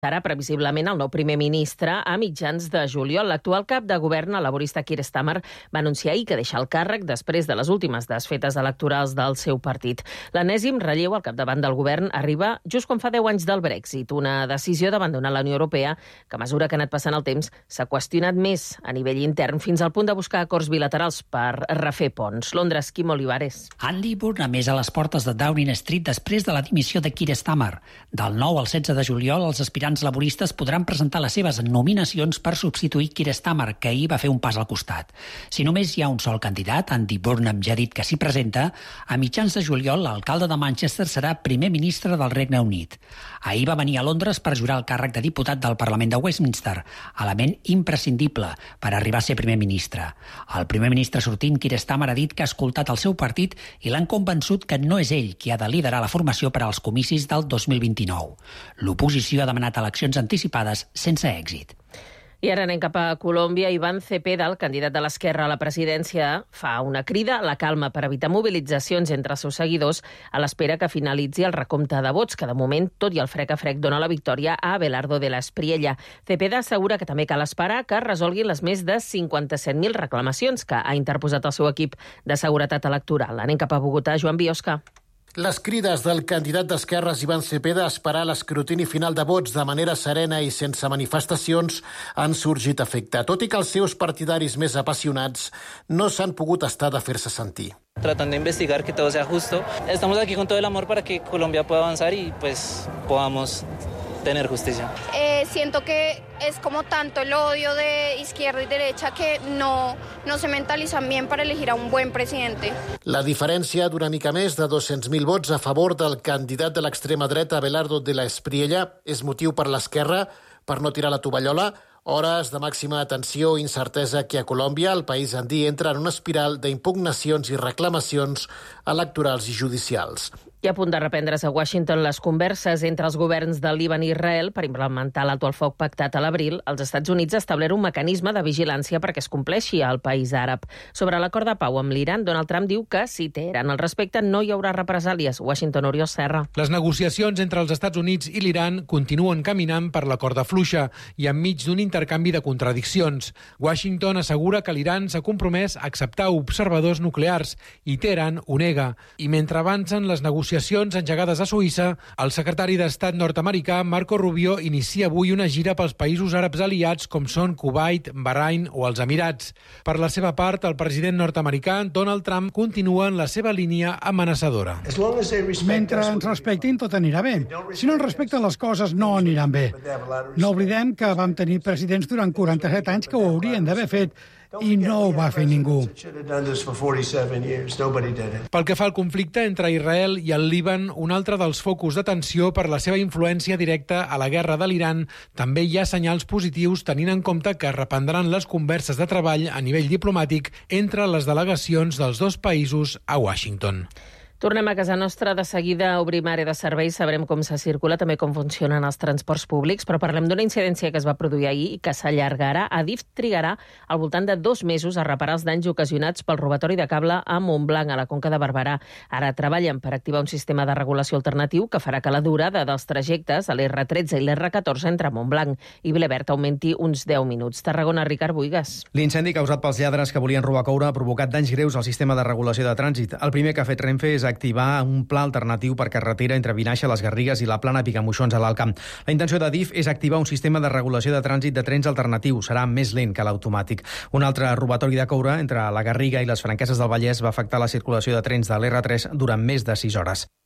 Serà previsiblement el nou primer ministre a mitjans de juliol. L'actual cap de govern, el laborista Keir Starmer, va anunciar ahir que deixa el càrrec després de les últimes desfetes electorals del seu partit. L'enèsim relleu al capdavant del govern arriba just quan fa 10 anys del Brexit, una decisió d'abandonar la Unió Europea que, a mesura que ha anat passant el temps, s'ha qüestionat més a nivell intern fins al punt de buscar acords bilaterals per refer ponts. Londres, Quim Olivares. Andy Burnham és a les portes de Downing Street després de la dimissió de Keir Starmer. Del 9 al 16 de juliol, els aspirants laboristes podran presentar les seves nominacions per substituir Keir Starmer, que ahir va fer un pas al costat. Si només hi ha un sol candidat, Andy Burnham ja ha dit que s'hi presenta, a mitjans de juliol l'alcalde de Manchester serà primer ministre del Regne Unit. Ahir va venir a Londres per jurar el càrrec de diputat del Parlament de Westminster, element imprescindible per arribar a ser primer ministre. El primer ministre sortint, Keir Starmer, ha dit que ha escoltat el seu partit i l'han convençut que no és ell qui ha de liderar la formació per als comicis del 2029. L'oposició ha demanat eleccions anticipades sense èxit. I ara anem cap a Colòmbia. Iván Cepeda, el candidat de l'Esquerra a la presidència, fa una crida a la calma per evitar mobilitzacions entre els seus seguidors a l'espera que finalitzi el recompte de vots, que de moment, tot i el frec a frec, dona la victòria a Abelardo de la Espriella. Cepeda assegura que també cal esperar que resolguin les més de 57.000 reclamacions que ha interposat el seu equip de seguretat electoral. Anem cap a Bogotà, Joan Biosca. Les crides del candidat d'Esquerres Iván Cepeda a esperar l'escrutini final de vots de manera serena i sense manifestacions han sorgit efecte, tot i que els seus partidaris més apassionats no s'han pogut estar de fer-se sentir. Tratando de investigar que todo sea justo. Estamos aquí con todo el amor para que Colombia pueda avanzar y pues podamos tener justicia. Siento que es como tanto el odio de izquierda y derecha que no se mentalizan bien para elegir a un buen presidente. La diferència d'una mica més de 200.000 vots a favor del candidat de l'extrema dreta Abelardo de la Espriella és motiu per l'esquerra per no tirar la tovallola. Hores de màxima tensió i incertesa que a Colòmbia el país andí entra en una espiral d'impugnacions i reclamacions electorals i judicials. I a punt de reprendre's a Washington les converses entre els governs de Líban i Israel per implementar l'alto al foc pactat a l'abril, els Estats Units ha establert un mecanisme de vigilància perquè es compleixi al país àrab. Sobre l'acord de pau amb l'Iran, Donald Trump diu que si Teheran el respecte no hi haurà represàlies. Washington, Oriol Serra. Les negociacions entre els Estats Units i l'Iran continuen caminant per la corda fluixa i enmig d'un intercanvi de contradiccions. Washington assegura que l'Iran s'ha compromès a acceptar observadors nuclears i Teheran ho nega. I mentre avancen les negociacions engegades a Suïssa, el secretari d'Estat nord-americà Marco Rubio inicia avui una gira pels països àrabs aliats com són Kuwait, Bahrain o els Emirats. Per la seva part, el president nord-americà Donald Trump continua en la seva línia amenaçadora. Mentre ens respectin, tot anirà bé. Si no ens respecten, les coses no aniran bé. No oblidem que vam tenir presidents durant 47 anys que ho haurien d'haver fet i no ho va fer ningú. Pel que fa al conflicte entre Israel i el Líban, un altre dels focus de tensió per la seva influència directa a la guerra de l'Iran, també hi ha senyals positius tenint en compte que reprendran les converses de treball a nivell diplomàtic entre les delegacions dels dos països a Washington. Tornem a casa nostra. De seguida obrim àrea de serveis, sabrem com se circula, també com funcionen els transports públics, però parlem d'una incidència que es va produir ahir i que s'allargarà. Adif trigarà al voltant de 2 mesos a reparar els danys ocasionats pel robatori de cable a Montblanc, a la Conca de Barberà. Ara treballen per activar un sistema de regulació alternatiu que farà que la durada dels trajectes a l'R13 i l'R14 entre Montblanc i Vilabert augmenti uns 10 minuts. Tarragona, Ricard Buigas. L'incendi causat pels lladres que volien robar coure ha provocat danys greus al sistema de regulació de trànsit. El primer que ha fet Renfe és activar un pla alternatiu per carretera entre Vinaixa, les Garrigues i la Plana Picamoixons a l'Alcamp. La intenció d'Adif és activar un sistema de regulació de trànsit de trens alternatiu. Serà més lent que l'automàtic. Un altre robatori de coure entre la Garriga i les Franqueses del Vallès va afectar la circulació de trens de l'R3 durant més de 6 hores.